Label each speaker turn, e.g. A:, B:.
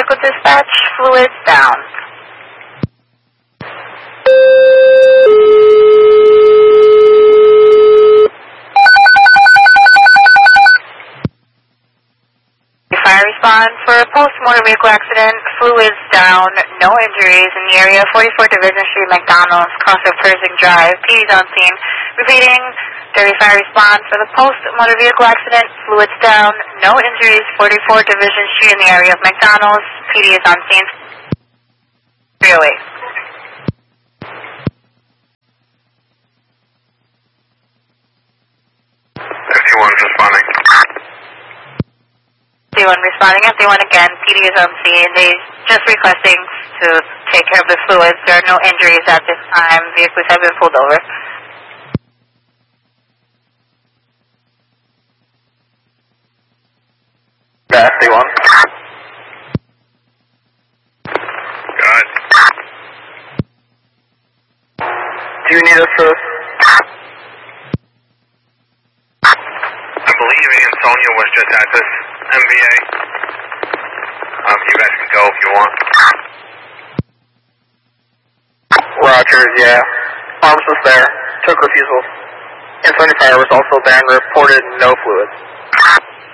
A: vehicle dispatch, fluids down. Fire response for a post-motor vehicle accident, fluids down, no injuries in the area, 44 Division Street, McDonald's, cross of Pershing Drive, PD's on scene. Repeating, daily fire response for the post-motor vehicle accident, fluids down, no injuries, 44 Division Street in the area of McDonald's, PD is on scene. 308.
B: FT1 responding.
A: FT1 responding. FT1 again, PD is on scene. They just requesting to take care of the fluids. There are no injuries at this time. Vehicles have been pulled over.
B: FT1. Good. Do you need us for this? I believe Antonio was just at this MVA. You guys can go if you want. Roger, yeah. Arms was there. Took refusal. Antonio Fire was also there and reported no fluids.